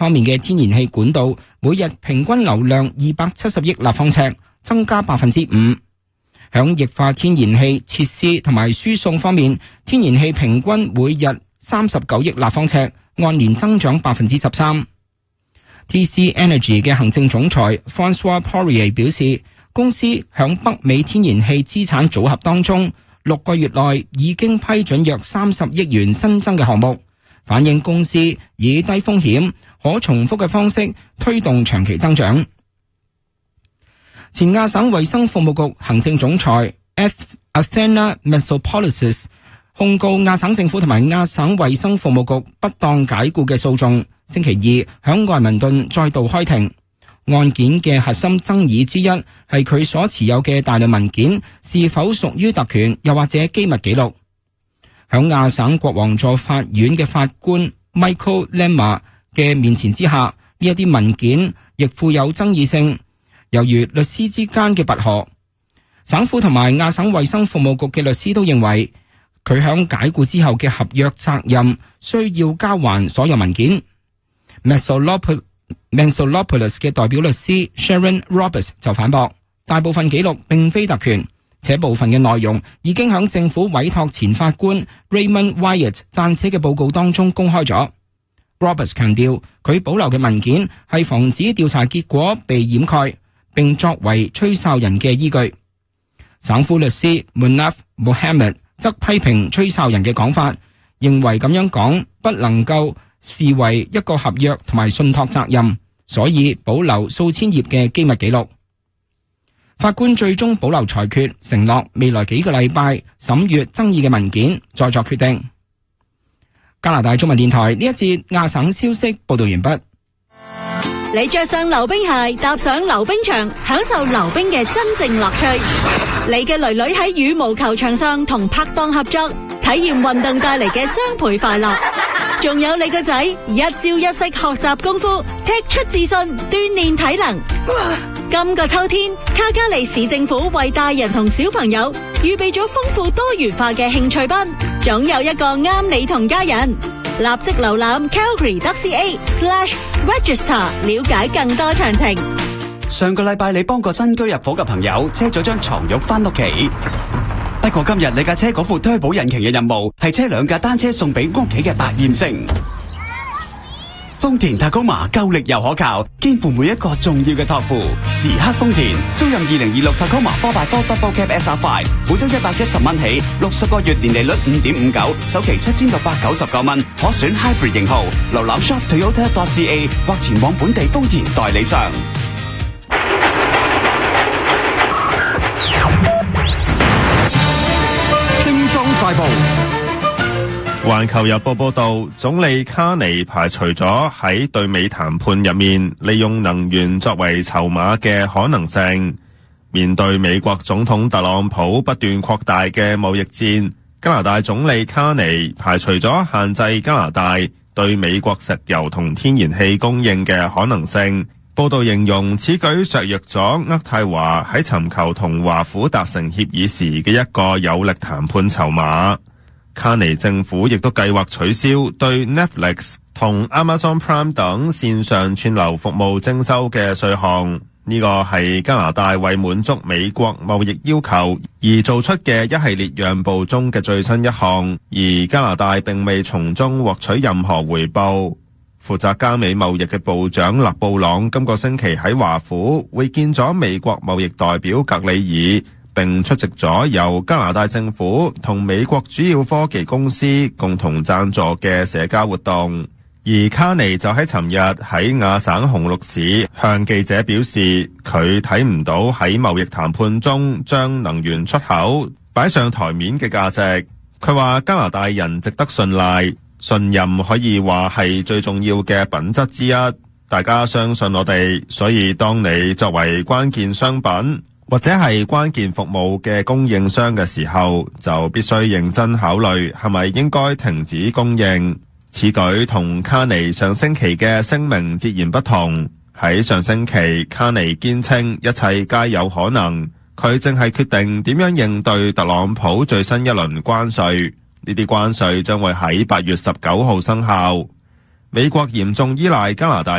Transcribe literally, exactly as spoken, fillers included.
方面嘅天然氣管道每日平均流量二百七十億立方尺，增加百分之五。響液化天然氣設施同埋輸送方面，天然氣平均每日三十九億立方尺，按年增長百分之十三。T C Energy 嘅行政總裁 François Poirier 表示，公司響北美天然氣資產組合當中，六個月內已經批准約三十億元新增嘅項目，反映公司以低風險、可重複嘅方式推動長期增長。前亞省衛生服務局行政總裁 Athena Mesopolis 控告亞省政府同埋亞省衛生服務局不當解僱嘅訴訟，星期二響愛民頓再度開庭。案件嘅核心爭議之一係佢所持有嘅大量文件是否屬於特權又或者機密記錄。響亞省國王座法院嘅法官 Michael Lemma 嘅面前之下，呢一啲文件亦富有爭議性，猶如律師之間嘅拔河。省府同埋亞省衛生服務局嘅律師都認為，佢響解僱之後嘅合約責任需要交還所有文件。Mesopolis嘅代表律師 Sharon Roberts 就反駁，大部分記錄並非特權，且部分嘅內容已經響政府委託前法官 Raymond Wyatt 撰寫嘅報告當中公開咗。Roberts 強調，佢保留嘅文件係防止調查結果被掩蓋，並作為吹哨人嘅依據。省府律師 Munaf Mohammed 則批評吹哨人嘅講法，認為咁樣講不能夠視為一個合約同埋信託責任，所以保留數千頁嘅機密記錄。法官最終保留裁決，承諾未來幾個禮拜審閱爭議嘅文件，再作決定。加拿大中文電台呢一節亞省消息報道完畢。 你着上溜冰鞋，踏上溜冰場，享受溜冰嘅真正樂趣。你嘅囡囡喺羽毛球場上同拍檔合作，體驗運動帶嚟嘅雙倍快樂。仲有你個仔一朝一式學習功夫，踢出自信，鍛煉體能。今個秋天，卡加利市政府為大人同小朋友預備咗豐富多元化嘅興趣班，總有一個啱你同家人。立即瀏覽 calgary dot c a slash register 了解更多詳情。 上個禮拜你幫個新居入伙嘅朋友車咗張床褥翻屋企，不過今日你架車嗰副推保引擎嘅任務係車兩架單車送俾屋企嘅百厭星。豐田 Tacoma 夠力又可靠，肩負每一個重要嘅託付。時刻豐田，租任二零二六 Tacoma four by four Double Cab S R five， 每周一百一十蚊起，六十個月年利率五點五九，首期七千六百九十九蚊，可選 Hybrid 型號。瀏覽 shop toyota dot c a 或前往本地豐田代理商。 精裝快報。 環球日報報道，總理卡尼排除咗喺對美談判入面利用能源作為籌碼嘅可能性。面對美國總統特朗普不斷擴大嘅貿易戰，加拿大總理卡尼排除咗限制加拿大對美國石油同天然氣供應嘅可能性。報道形容此舉削弱咗渥太華喺尋求同華府達成協議時嘅一個有力談判籌碼。卡尼政府亦都計劃取消對 Netflix 同 Amazon Prime 等線上串流服務徵收嘅稅項，呢個係加拿大為滿足美國貿易要求而做出嘅一系列讓步中嘅最新一項，而加拿大並未從中獲取任何回報。負責加美貿易嘅部長勒布朗今個星期喺華府會見咗美國貿易代表格里爾，並出席咗由加拿大政府同美國主要科技公司共同贊助嘅社交活動。而卡尼就喺尋日喺亞省紅鹿市向記者表示，佢睇唔到喺貿易談判中將能源出口擺上台面嘅價值。佢話加拿大人值得信賴，信任可以話係最重要嘅品質之一。大家相信我哋，所以當你作為關鍵商品或者係關鍵服務嘅供應商嘅時候，就必須認真考慮係咪應該停止供應。此舉同卡尼上星期嘅聲明截然不同。喺上星期，卡尼堅稱一切皆有可能，佢正係決定點樣應對特朗普最新一輪關稅。呢啲關稅將會喺八月十九號生效。美國嚴重依賴加拿大